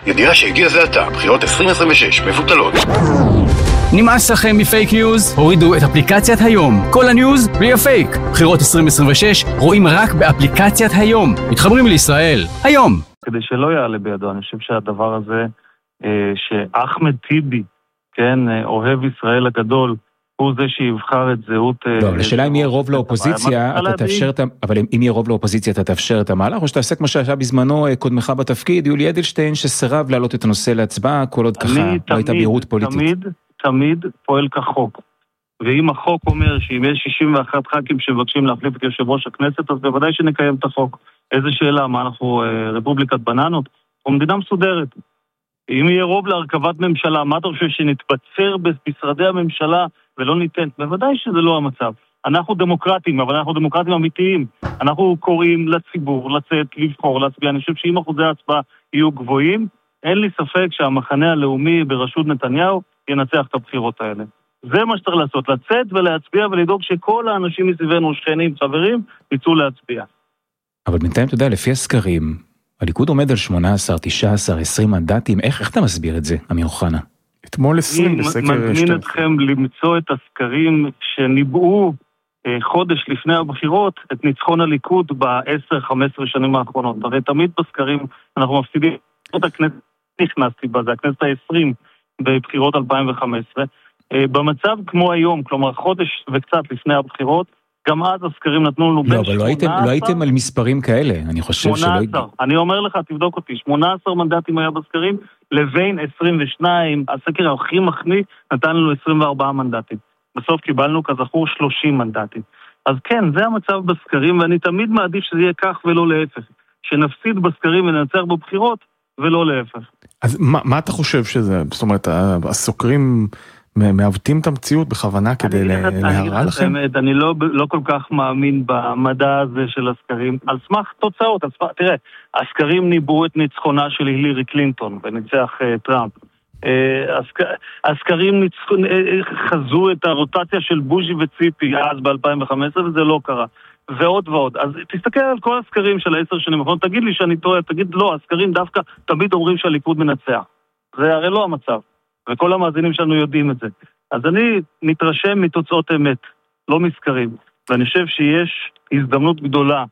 ידיעה שהגיע זה עתה, בחירות 2026 מבוטלות. נמאס לכם מפייק ניוז? הורידו את אפליקציית היום. כל הניוז בלי הפייק. בחירות 2026 רואים רק באפליקציית היום. מתחברים לישראל. היום. כדי שלא יעלה בידו, אני חושב שהדבר הזה, שאחמד טיבי, כן, אוהב ישראל הגדול, הוא זה שיבחר את זהות... לא, אבל השאלה אם יהיה רוב לאופוזיציה, אתה תאפשר את... אבל אם יהיה רוב לאופוזיציה, אתה תאפשר את המהלך, או שתעשה כמו שהיה בזמנו קודמך בתפקיד, יולי אדלשטיין, שסירב להעלות את הנושא להצבעה, כל עוד ככה לא הייתה בהירות פוליטית. תמיד פועל כחוק. ואם החוק אומר שאם יש 61 ח"כים שמבקשים להחליף את יושב ראש הכנסת, אז בוודאי שנקיים את החוק. איזה שאלה, מה אנחנו רפובליקת בננות? או מדינה מסודרת. אם יהיה רוב להרכבת ממשלה, מה אתה חושב שנתבצר במשרדי הממשלה ולא ניתן? בוודאי שזה לא המצב. אנחנו דמוקרטים, אבל אנחנו דמוקרטים אמיתיים. אנחנו קוראים לציבור לצאת, לבחור, להצביע. אני חושב שאם אחוזי ההצבעה יהיו גבוהים, אין לי ספק שהמחנה הלאומי בראשות נתניהו ינצח את הבחירות האלה. זה מה שצריך לעשות, לצאת ולהצביע ולדאוג שכל האנשים מסביבנו, שכנים, חברים, יצאו להצביע. אבל בינתיים, אתה יודע, לפי הסקרים, הליכוד עומד על 18, 19, 20 מנדטים. איך אתה מסביר את זה, אמיר אוחנה? אתמול 20 בסקר... אני מזמין אתכם למצוא את הסקרים שניבאו חודש לפני הבחירות את ניצחון הליכוד ב-10-15 שנים האחרונות. הרי תמיד בסקרים אנחנו מפסידים את הכנסת, נכנסתי בה, זה הכנסת ה-20 בבחירות 2015. במצב כמו היום, כלומר חודש וקצת לפני הבחירות, גם אז הסקרים נתנו לנו בין 18... לא, אבל לא הייתם על מספרים כאלה, אני חושב 18, אני אומר לך, תבדוק אותי, 18 מנדטים היה בסקרים, לבין 22, הסקר הכי מחמיא נתן לנו 24 מנדטים. בסוף קיבלנו כזכור 30 מנדטים. אז כן, זה המצב בסקרים, ואני תמיד מעדיף שזה יהיה כך ולא להפך. שנפסיד בסקרים וננצח בבחירות, ולא להפך. אז מה אתה חושב שזה? זאת אומרת, הסוקרים... מעוותים את המציאות בכוונה כדי להראה לכם? אני לא כל כך מאמין במדע הזה של הסקרים, על סמך תוצאות. תראה, הסקרים ניבאו את ניצחונה של הילרי קלינטון וניצח טראמפ. הסקרים חזו את הרוטציה של בוז'י וציפי אז ב-2015 וזה לא קרה. ועוד ועוד. אז תסתכל על כל הסקרים של 10 שנים האחרונות, תגיד לי שאני טועה, תגיד לא, הסקרים דווקא תמיד אומרים שהליכוד מנצח. זה הרי לא המצב. וכל המאזינים שלנו יודעים את זה. אז אני מתרשם מתוצאות אמת, לא מסקרים. ואני חושב שיש הזדמנות גדולה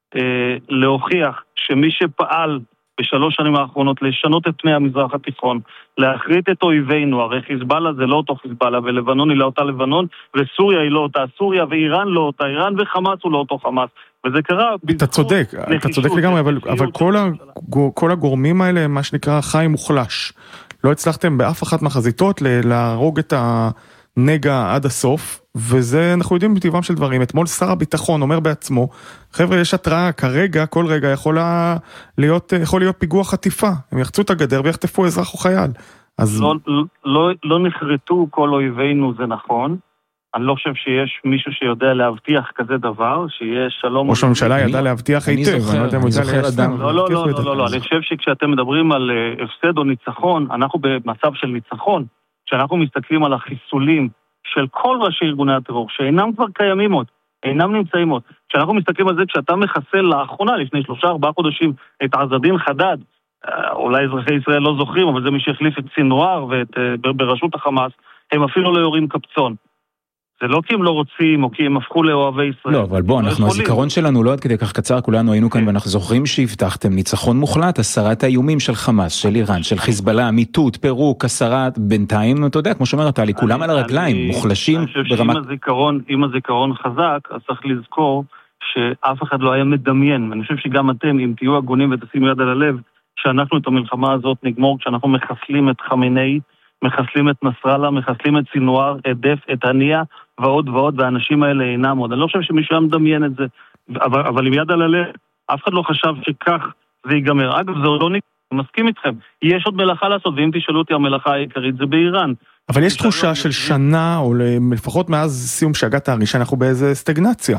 להוכיח שמי שפעל בשלוש שנים האחרונות לשנות את פני המזרח התיכון, להחריט את אויבינו, הרי חיזבאללה זה לא אותו חיזבאללה, ולבנון היא לא אותה לבנון, וסוריה היא לא אותה סוריה, ואיראן לא אותה איראן, וחמאס הוא לא אותו חמאס. וזה קרה... אתה צודק לגמרי, אבל כל הגורמים האלה, מה שנקרא חי מוחלש. לא הצלחתם באף אחת מהחזיתות להרוג את הנגע עד הסוף, וזה אנחנו יודעים בטבעם של דברים. אתמול שר הביטחון אומר בעצמו, חבר'ה, יש התראה, כרגע, כל רגע יכול להיות פיגוע חטיפה. הם יחצו את הגדר ויחטפו אזרח או חייל. אז... לא נחרטו כל אויבינו, זה נכון. אני לא חושב שיש מישהו שיודע להבטיח כזה דבר, שיש שלום... ראש הממשלה ידע להבטיח היטב. אני זוכר אדם. לא, אני חושב שכשאתם מדברים על הפסד או ניצחון, אנחנו במצב של ניצחון, כשאנחנו מסתכלים על החיסולים של כל ראשי ארגוני הטרור, שאינם כבר קיימים עוד, אינם נמצאים עוד. כשאנחנו מסתכלים על זה, כשאתה מחסל לאחרונה, לפני 3-4 חודשים, את עזדין חדד, אולי אזרחי ישראל לא זוכרים, אבל זה מי שהחליף את סינואר בראשות החמאס, הם אפילו לא יורים קפצון. זה לא כי הם לא רוצים, או כי הם הפכו לאוהבי ישראל. לא, אבל בוא, הזיכרון שלנו לא עד כדי כך קצר, כולנו היינו כאן, ואנחנו זוכרים שהבטחתם ניצחון מוחלט, הסרת האיומים של חמאס, של איראן, של חיזבאללה, מיטוט, פירוק, הסרת, בינתיים, אתה יודע, כמו שאומרת, עלי, כולם על הרגליים, מוחלשים ברמת... אם הזיכרון חזק, אז צריך לזכור שאף אחד לא היה מדמיין, ואני חושב שגם אתם, אם תהיו הגונים ותשימו יד על הלב, שאנחנו את המלחמה הזאת נגמור, כשאנחנו מחסלים את חמינאי, מחסלים את נסראללה, מחסלים את סינואר, את דף, את הנייה, ועוד ועוד, והאנשים האלה אינם עוד. אני לא חושב שמישהו היה מדמיין את זה, אבל עם יד על הלב, אף אחד לא חשב שכך זה ייגמר. אגב, זה לא מסכים איתכם. יש עוד מלאכה לעשות, ואם תשאלו אותי, המלאכה העיקרית זה באיראן. אבל יש תחושה של שנה, או לפחות מאז סיום שהגעת הראשון, אנחנו באיזה סטגנציה.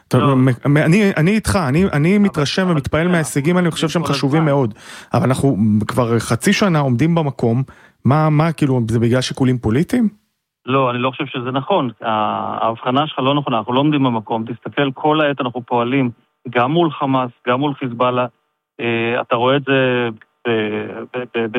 אני איתך, אני מתרשם ומתפעל מההישגים האלה, אני חושב שהם חשובים מאוד. אבל אנחנו כבר חצי שנה עומדים במקום, מה, כאילו, זה בגלל שיקולים פוליטיים? לא, אני לא חושב שזה נכון. ההבחנה שלך לא נכונה, אנחנו לא עומדים במקום. תסתכל, כל העת אנחנו פועלים, גם מול חמאס, גם מול חיזבאללה. אתה רואה את זה